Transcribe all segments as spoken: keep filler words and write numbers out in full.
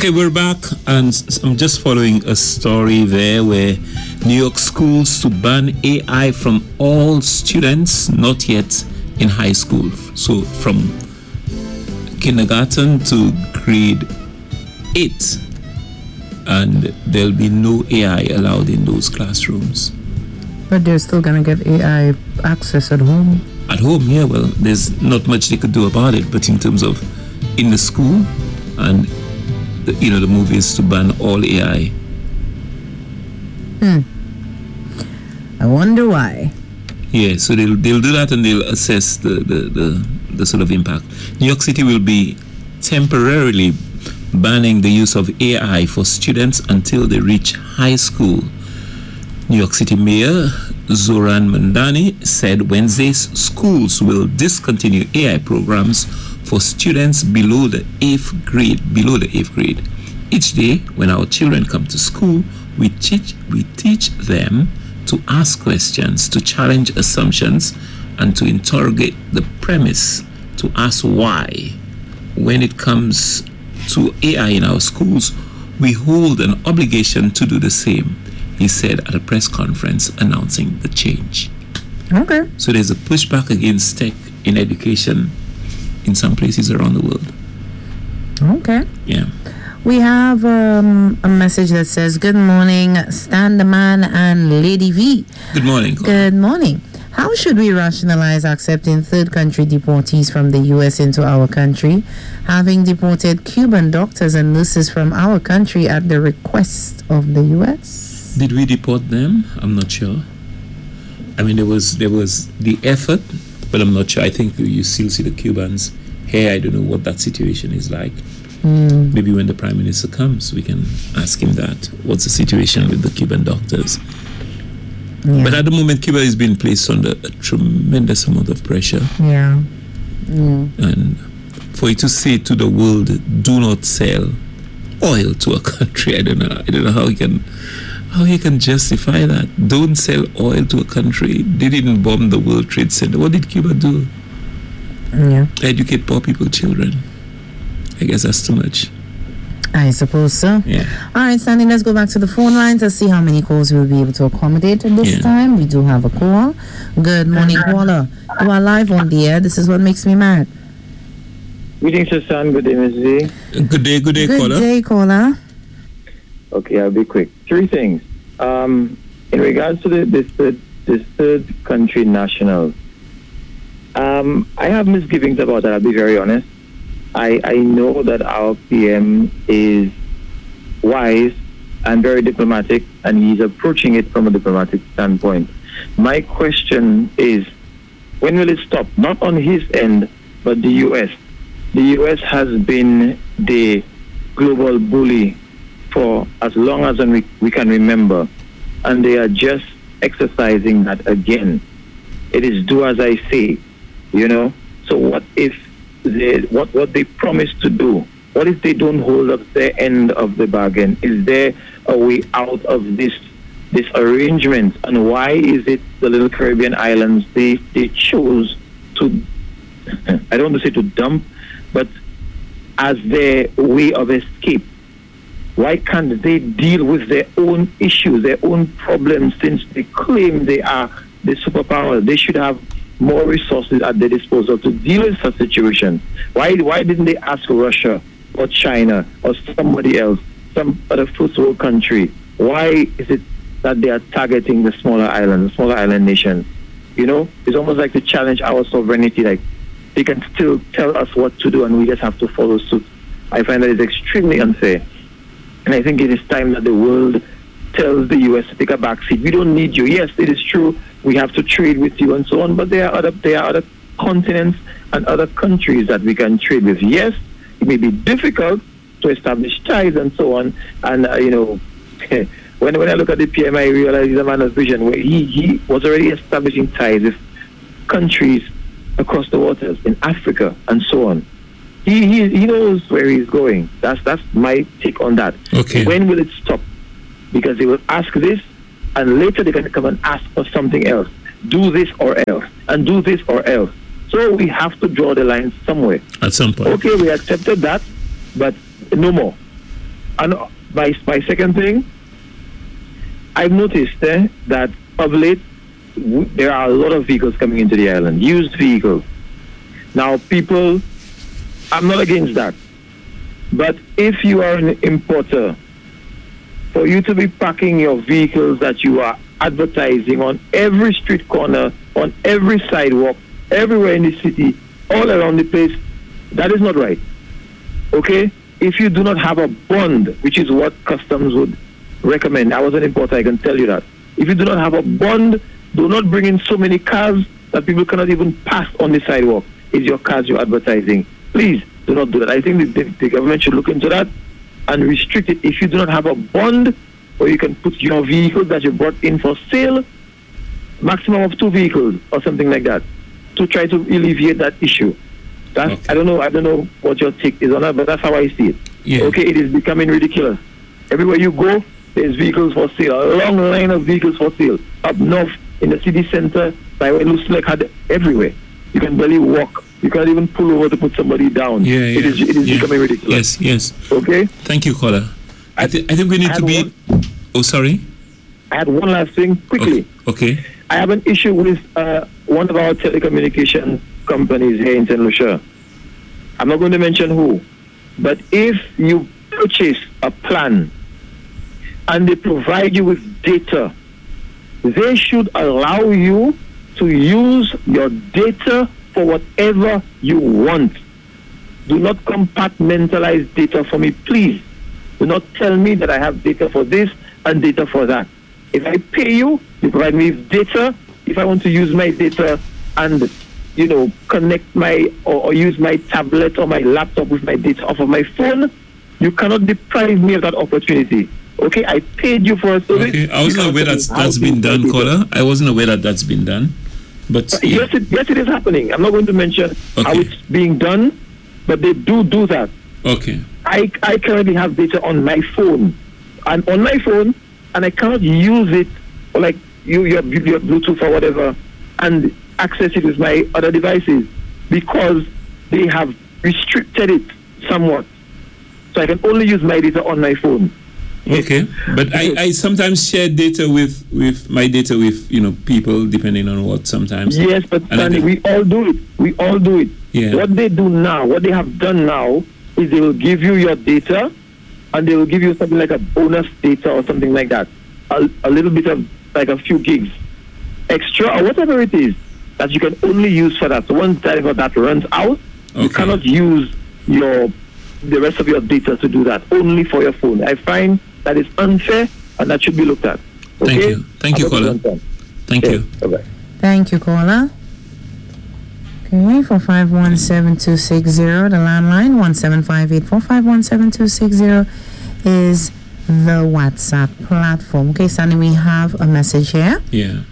Okay, we're back, and s- I'm just following a story there where New York schools to ban A I from all students not yet in high school. So from kindergarten to grade eight, and there'll be no A I allowed in those classrooms. But they're still gonna get A I access at home. At home, yeah, well, there's not much they could do about it, but in terms of in the school, and the, you know, the move is to ban all A I. Hmm. I wonder why. Yeah, so they'll they'll do that, and they'll assess the, the, the, the sort of impact. New York City will be temporarily banning the use of A I for students until they reach high school. New York City Mayor Zoran Mandani said Wednesday schools will discontinue A I programs for students below the eighth grade. Below the eighth grade. Each day, when our children come to school, we teach we teach them to ask questions, to challenge assumptions, and to interrogate the premise, to ask why. When it comes to A I in our schools, we hold an obligation to do the same, he said at a press conference announcing the change. Okay. So there's a pushback against tech in education in some places around the world. Okay. Yeah. We have um, a message that says, "Good morning, Stan the Man and Lady V." Good morning. Colin. Good morning. How should we rationalize accepting third country deportees from the U S into our country, having deported Cuban doctors and nurses from our country at the request of the U S? Did we deport them? I'm not sure. I mean, there was there was the effort, but I'm not sure. I think you still see the Cubans here. I don't know what that situation is like. Mm. Maybe when the Prime Minister comes, we can ask him that. What's the situation with the Cuban doctors? Yeah. But at the moment, Cuba is being placed under a tremendous amount of pressure. Yeah. Yeah. And for you to say to the world, do not sell oil to a country, I don't know. I don't know how you can how you can justify that. Don't sell oil to a country. They didn't bomb the World Trade Center. What did Cuba do? Yeah. Educate poor people, children. I guess that's too much. I suppose so. Yeah. All right, Sandy, let's go back to the phone lines. Let's see how many calls we'll be able to accommodate at this Yeah. time. We do have a call. Good morning, caller. You are live on the air. This is what makes me mad. Greetings, Susan. Good day, Miz Z. Good day, good day, Good caller. day, caller. Okay, I'll be quick. Three things. Um, in regards to the, this, third, this third country nationals, um, I have misgivings about that, I'll be very honest. I, I know that our P M is wise and very diplomatic, and he's approaching it from a diplomatic standpoint. My question is, when will it stop? Not on his end, but the U S. The U S has been the global bully for as long as we, we can remember, and they are just exercising that again. It is do as I say, you know. So what if they, what what they promise to do? What if they don't hold up their end of the bargain? Is there a way out of this this arrangement? And why is it the little Caribbean islands they they chose to? I don't want to say to dump, but as their way of escape. Why can't they deal with their own issues, their own problems, since they claim they are the superpower? They should have more resources at their disposal to deal with such situations. Why why didn't they ask Russia or China or somebody else, some other first world country? Why is it that they are targeting the smaller islands, the smaller island nations? You know, it's almost like to challenge our sovereignty. Like they can still tell us what to do and we just have to follow suit. I find that it's extremely unfair. And I think it is time that the world tells the U S to take a back seat. We don't need you. Yes, it is true. We have to trade with you and so on. But there are other there are other continents and other countries that we can trade with. Yes, it may be difficult to establish ties and so on. And uh, you know, when when I look at the P M, I realize he's a man of vision. Where he he was already establishing ties with countries across the waters in Africa and so on. He he he knows where he's going. That's that's my take on that. Okay. When will it stop? Because they will ask this, and later they're going to come and ask for something else. Do this or else, and do this or else. So we have to draw the line somewhere. At some point. Okay, we accepted that, but no more. And my, my second thing, I've noticed eh, that of late, w- there are a lot of vehicles coming into the island, used vehicles. Now, people, I'm not against that. But if you are an importer, for you to be parking your vehicles that you are advertising on every street corner, on every sidewalk, everywhere in the city, all around the place, that is not right. Okay? If you do not have a bond, which is what customs would recommend, I was an importer, I can tell you that. If you do not have a bond, do not bring in so many cars that people cannot even pass on the sidewalk. It's your cars you're advertising. Please do not do that. I think the, the, the government should look into that and restrict it. If you do not have a bond, or you can put your vehicles that you brought in for sale, maximum of two vehicles or something like that, to try to alleviate that issue. That's, okay. I don't know. I don't know what your take is on that, but that's how I see it. Yeah. Okay, it is becoming ridiculous. Everywhere you go, there's vehicles for sale. A long line of vehicles for sale. Up north, in the city center, by where Luslek had everywhere. You can barely walk. You can't even pull over to put somebody down. Yeah, yeah. It is, it is yeah. becoming ridiculous. Yes, yes. Okay? Thank you, caller. I, th- I think we need I to be... one, oh, sorry? I had one last thing, quickly. Okay. okay. I have an issue with uh, one of our telecommunication companies here in Saint Lucia. I'm not going to mention who, but if you purchase a plan and they provide you with data, they should allow you to use your data for whatever you want. Do not compartmentalize data for me, please. Do not tell me that I have data for this and data for that. If I pay you, you provide me with data. If I want to use my data and, you know, connect my or, or use my tablet or my laptop with my data off of my phone, you cannot deprive me of that opportunity. Okay, I paid you for a service. Okay, I wasn't aware that that's been done, caller. I wasn't aware that that's been done. But uh, yeah. yes, it, yes, it is happening. I'm not going to mention okay. how it's being done, but they do do that. Okay. I, I currently have data on my phone, and on my phone, and I cannot use it, or like you, your, your Bluetooth or whatever, and access it with my other devices because they have restricted it somewhat. So I can only use my data on my phone. Okay, but I, I sometimes share data with, with my data with, you know, people depending on what sometimes. Yes, but Stanley, we all do it. We all do it. Yeah. What they do now, what they have done now, is they will give you your data, and they will give you something like a bonus data or something like that, a, a little bit of like a few gigs extra or whatever it is that you can only use for that. So once that that runs out, okay. you cannot use your the rest of your data to do that. Only for your phone. I find that is unfair, and that should be looked at. Okay? Thank you. Thank you, caller. Thank okay. you. Bye-bye. Thank you, caller. Okay, four five one seven two six zero, the landline, one seven five eight four five one seven two six zero is the WhatsApp platform. Okay, Sandy, we have a message here. Yeah.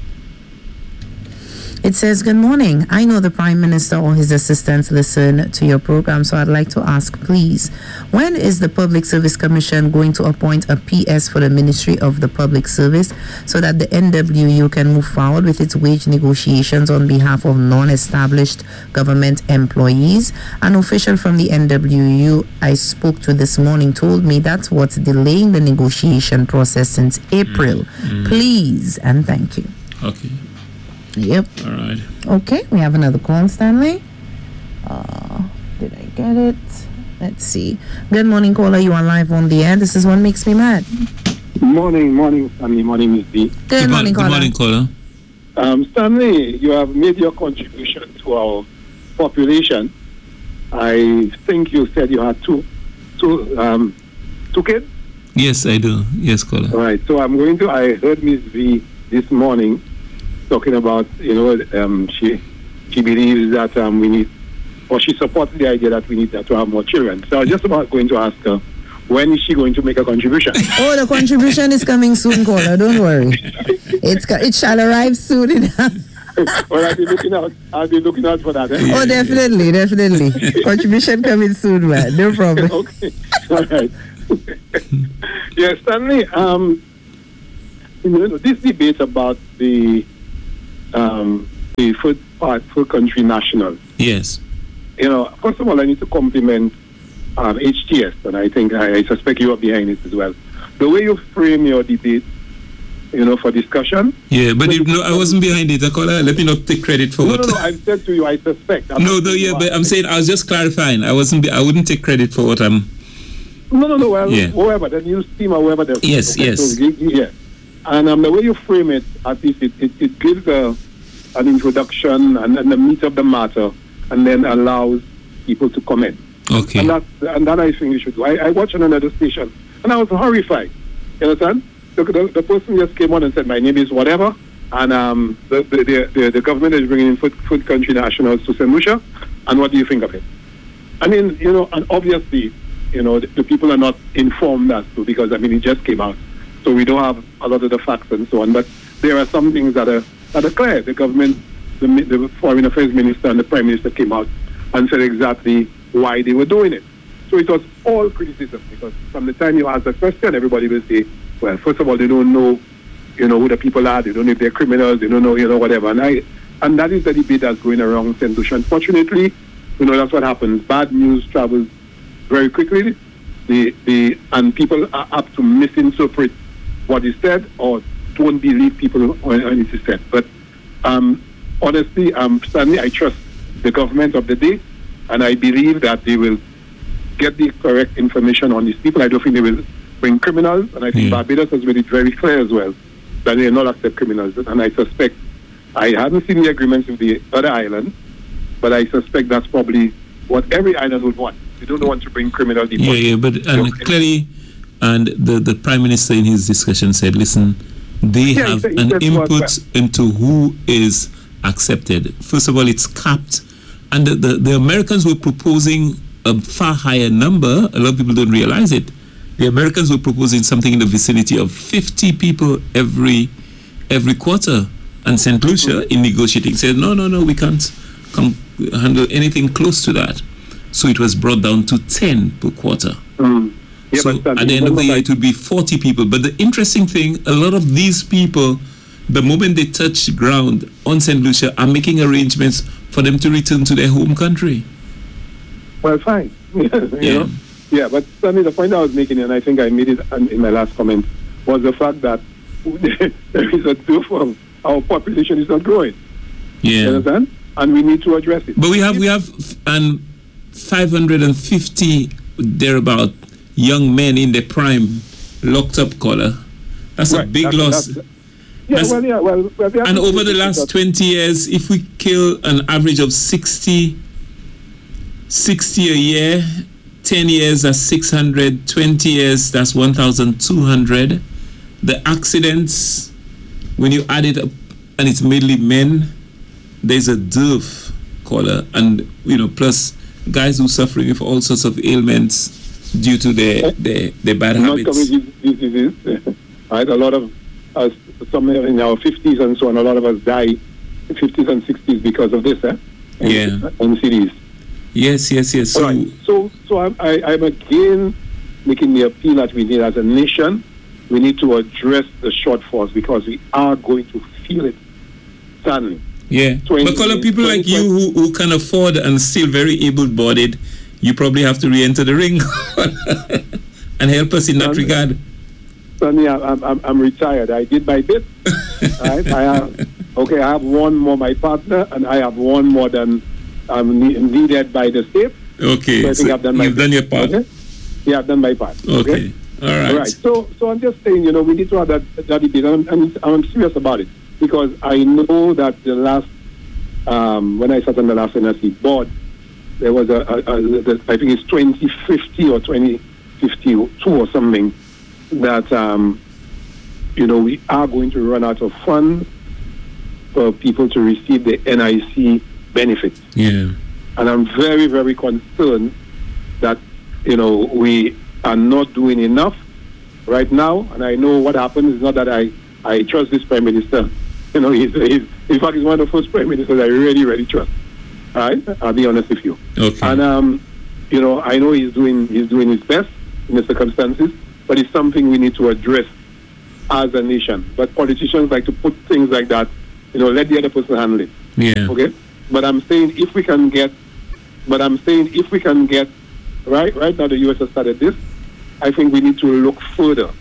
It says, good morning. I know the Prime Minister or his assistants listen to your program, so I'd like to ask, please, when is the Public Service Commission going to appoint a P S for the Ministry of the Public Service so that the N W U can move forward with its wage negotiations on behalf of non-established government employees? An official from the N W U I spoke to this morning told me that's what's delaying the negotiation process since April. Mm. Please and thank you. Okay. Yep. All right. Okay, we have another call, Stanley. Uh, did I get it? Let's see. Good morning, caller. You are live on the air. This is What Makes Me Mad. Morning, morning, Stanley. Morning, Miss B. Good, Good morning, Good caller. morning, caller. Um, Stanley, you have made your contribution to our population. I think you said you had two, two, um, two kids. Yes, I do. Yes, caller. All right. So I'm going to. I heard Miss B this morning talking about, you know, um, she she believes that um, we need, or she supports the idea that we need to have more children. So I was just about going to ask her, when is she going to make a contribution? Oh, the contribution is coming soon, caller. Don't worry. It's it shall arrive soon enough. Well, I'll be looking out. I'll be looking out for that. Eh? Oh, definitely, definitely. Contribution coming soon, man. No problem. Okay. All right. Yes, Stanley. Um, you know, this debate about the um, the food part, food country national. Yes. You know, first of all, I need to compliment um, H T S, and I think I, I suspect you are behind it as well. The way you frame your debate, you know, for discussion. Yeah, but it, no, I wasn't behind it. I call her, let me not take credit for no, what. No, no, I said to you, I suspect. I'm no, no, yeah, but I'm saying I was just clarifying. I wasn't. I wouldn't take credit for what I'm. No, no, no. Well, yeah. whoever the news team or whoever. The, yes, okay, yes. So, yeah, and um, the way you frame it, at least it, it, it gives a, an introduction and, and the meat of the matter, and then allows people to comment. Okay. And that, and that I think you should do. I, I watched on another station, and I was horrified. You understand? The, the, the person just came on and said, my name is whatever, and um, the, the, the, the government is bringing in food, food country nationals to Saint Lucia, and what do you think of it? I mean, you know, and obviously, you know, the, the people are not informed as to, because, I mean, it just came out, so we don't have a lot of the facts and so on, but there are some things that are, that are clear. The government, the, the Foreign Affairs Minister and the Prime Minister came out and said exactly why they were doing it. So it was all criticism, because from the time you ask the question, everybody will say, well, first of all, they don't know, you know, who the people are. They don't know if they're criminals. They don't know, you know, whatever. And I, and that is the debate that's going around Saint Lucia. Unfortunately, you know, that's what happens. Bad news travels very quickly. The, the, and people are apt to misinterpret what is said or don't believe people when it is said. But um, honestly, um, certainly I trust the government of the day, and I believe that they will get the correct information on these people. I don't think they will bring criminals, and I think mm. Barbados has made it very clear as well that they will not accept criminals. And I suspect, I haven't seen the agreements with the other islands, but I suspect that's probably what every island would want. They don't want to bring criminal people. Yeah, yeah, but and okay. clearly, and the, the Prime Minister in his discussion said, listen, they yeah, have said, an input well. into who is accepted. First of all, it's capped, and the, the, the Americans were proposing a far higher number. A lot of people don't realize it. The Americans were proposing something in the vicinity of fifty people every every quarter, and Saint Lucia mm-hmm. in negotiating said, no, no, no, we can't come handle anything close to that. So it was brought down to ten per quarter. Mm. Yeah, so at the end of the year, it would be forty people. But the interesting thing, a lot of these people, the moment they touch ground on Saint Lucia, are making arrangements for them to return to their home country. Well, fine. you yeah. know? Yeah, but certainly the point I was making, and I think I made it in my last comment, was the fact that there is a truth of our population is not growing. Yeah. You understand? And we need to address it. But we have we have um, five hundred fifty thereabout young men in their prime locked up, caller. That's right. a big that's, loss. That's, yeah, that's, well, yeah, well, well we and over the last twenty years, if we kill an average of sixty, sixty a year, ten years, that's six hundred, twenty years, that's one thousand two hundred. The accidents, when you add it up, and it's mainly men, there's a dearth, caller, and, you know, plus guys who are suffering with all sorts of ailments due to their, their, their bad Not habits. Diseases. Right? A lot of us, some in our fifties and so on, a lot of us die in fifties and sixties because of this, eh? And, yeah. And cities. Yes, yes, yes. So, right. so, so I'm, I, I'm again making the appeal that we need as a nation. We need to address the shortfalls because we are going to feel it suddenly. Yeah, but caller, people like you who, who can afford and still very able-bodied, you probably have to re-enter the ring and help us in that Sonny, regard. Sonny, I'm, I'm, I'm retired. I did my bit. Right? I have, okay, I have one more my partner, and I have one more than um, needed by the state. Okay, so I think so I've done my you've part. done your part. Okay? Yeah, I've done my part. Okay, okay? all right. All right. So, so I'm just saying, you know, we need to have that, that debate, and I'm, I'm, I'm serious about it. Because I know that the last, um, when I sat on the last N S C board, there was a, a, a, a, I think it's twenty fifty or twenty fifty-two or something, that, um, you know, we are going to run out of funds for people to receive the N I C benefits. Yeah. And I'm very, very concerned that, you know, we are not doing enough right now. And I know what happens is not that I, I trust this Prime Minister. You know, he's, he's, in fact, he's one of the first prime ministers I really, really trust. All right? I'll be honest with you. Okay. And, um, you know, I know he's doing he's doing his best in the circumstances, but it's something we need to address as a nation. But politicians like to put things like that, you know, let the other person handle it. Yeah. Okay? But I'm saying if we can get, but I'm saying if we can get right? Right now, the U S has started this. I think we need to look further